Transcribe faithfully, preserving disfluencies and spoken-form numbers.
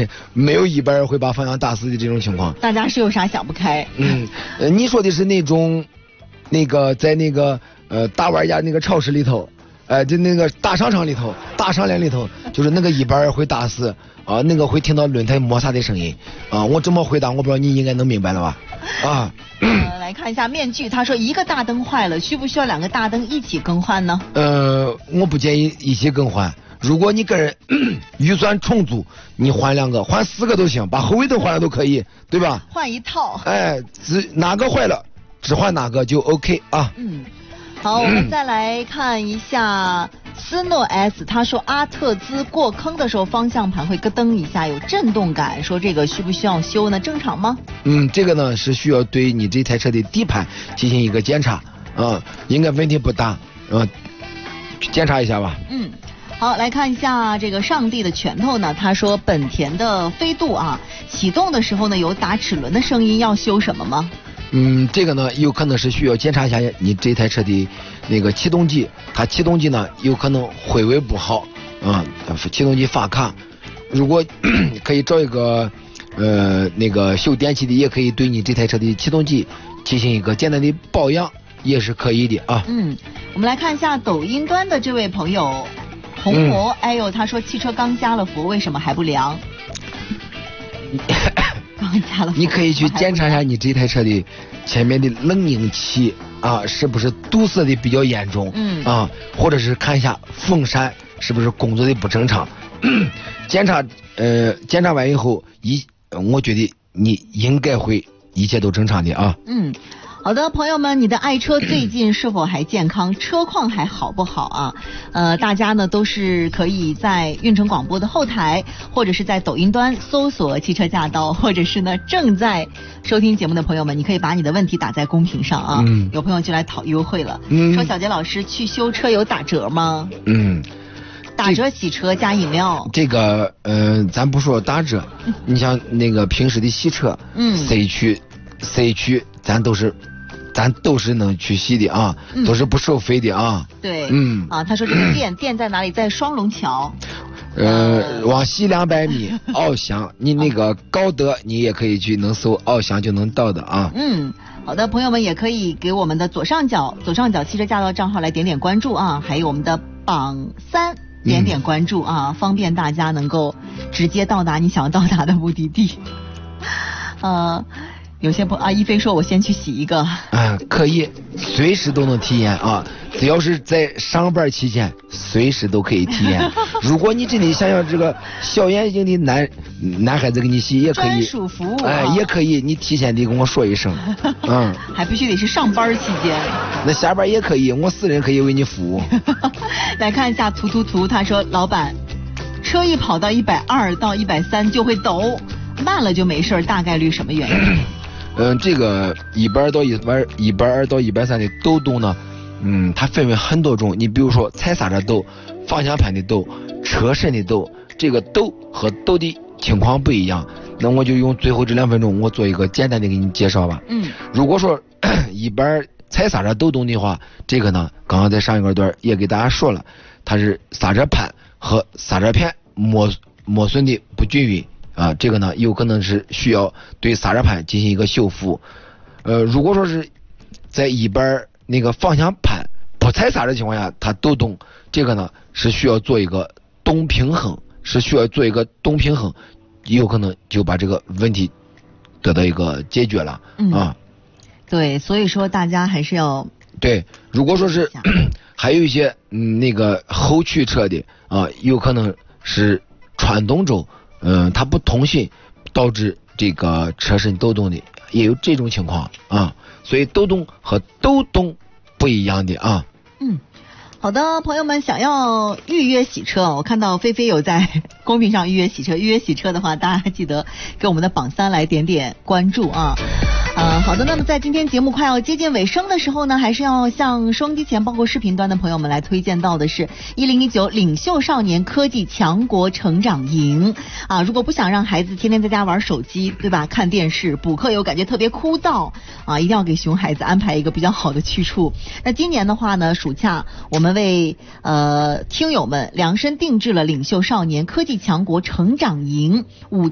没有一般人会把方向打死的这种情况。 大家是有啥想不开？ 嗯，呃，你说的是那种，那个在那个呃大玩家那个超市里头，呃，就那个大商场里头、大商店里头，就是那个一般人会打死啊、呃，那个会听到轮胎摩擦的声音啊、呃。我这么回答，我不知道你应该能明白了吧？啊。 呃，来看一下面具，他说一个大灯坏了，需不需要两个大灯一起更换呢？ 呃，我不建议一起更换。如果你个人预算充足，你换两个，换四个都行，把后尾灯换了都可以，对吧？ 换一套。 哎，只哪个坏了，只换哪个就 OK 啊。 嗯，好，我们再来看一下斯诺 S， 他说阿特兹过坑的时候方向盘会咯噔一下，有震动感，说这个需不需要修呢？正常吗？ 嗯，这个呢是需要对你这台车的底盘进行一个检查啊，应该问题不大，嗯，检查一下吧。 嗯。好，来看一下这个上帝的拳头呢，他说本田的飞度啊，启动的时候呢有打齿轮的声音，要修什么吗？ 嗯，这个呢有可能是需要检查一下你这台车的那个启动机，它启动机呢有可能回位不好啊、嗯，启动机发卡。如果可以找一个呃那个修电器的，也可以对你这台车的启动机进行一个简单的保养，也是可以的啊。 嗯，我们来看一下抖音端的这位朋友。红魔、嗯，哎呦，他说汽车刚加了氟，为什么还不凉？刚加了氟， 你可以去检查一下你这台车的前面的冷凝器啊，是不是堵塞的比较严重？嗯啊，或者是看一下风扇是不是工作的不正常。检查呃，检查完以后，一我觉得你应该会一切都正常的啊。 嗯。好的，朋友们，你的爱车最近是否还健康？车况还好不好啊？呃，大家呢都是可以在运城广播的后台，或者是在抖音端搜索汽车驾到，或者是呢正在收听节目的朋友们，你可以把你的问题打在公屏上啊。嗯。有朋友就来讨优惠了，嗯、说小杰老师去修车有打折吗？ 嗯。 打折洗车加饮料。 这个呃，咱不说打折，嗯、你像那个平时的洗车，嗯 ，C 区 C 区咱都是。咱都是能去洗的啊、嗯，都是不收费的啊。 对，嗯啊，他说这个店店在哪里？在双龙桥。 呃，往西两百米，奥翔，你那个高德，你也可以去，能搜奥翔就能到的啊。 嗯，好的，朋友们也可以给我们的左上角左上角汽车驾到账号来点点关注啊，还有我们的榜三点点关注啊、嗯，方便大家能够直接到达你想要到达的目的地。呃。有些不啊，一飞说我先去洗一个。 嗯，可以，随时都能体验啊！只要是在上班期间，随时都可以体验。如果你真的想要这个小眼睛的男男孩子给你洗，也可以。专属服务、啊。 哎，也可以，你提前得跟我说一声。嗯。 还必须得是上班期间。 那下班也可以，我私人可以为你服务。 来看一下图图图，他说老板，车一跑到一百二到一百三就会抖，慢了就没事，大概率什么原因？ 嗯，这个一百到一百一百二到一百三的抖动呢，嗯，它分为很多种。你比如说踩刹车抖、方向盘的抖、车身的抖，这个抖和抖的情况不一样。那我就用最后这两分钟，我做一个简单的给你介绍吧。嗯，如果说一百踩刹车抖动的话，这个呢，刚刚在上一个段也给大家说了，它是刹车盘和刹车片磨磨损的不均匀。啊，这个呢有可能是需要对刹车盘进行一个修复。呃，如果说是在一般那个方向盘不踩刹车情况下，它抖动，这个呢是需要做一个动平衡，是需要做一个动平衡，有可能就把这个问题得到一个解决了、嗯、啊。 对，所以说大家还是要对。如果说是还有一些嗯那个后驱车的啊，有可能是传动轴。嗯，它不通讯导致这个车身抖动的，也有这种情况啊，所以抖动和抖动不一样的啊。 嗯，好的，朋友们想要预约洗车，我看到菲菲有在公屏上预约洗车，预约洗车的话，大家记得给我们的榜三来点点关注啊。呃，好的，那么在今天节目快要接近尾声的时候呢，还是要向收音机前包括视频端的朋友们来推荐到的是一零一九领袖少年科技强国成长营啊。如果不想让孩子天天在家玩手机，对吧？看电视、补课又感觉特别枯燥啊，一定要给熊孩子安排一个比较好的去处。那今年的话呢，暑假我们为呃听友们量身定制了领袖少年科技强国成长营五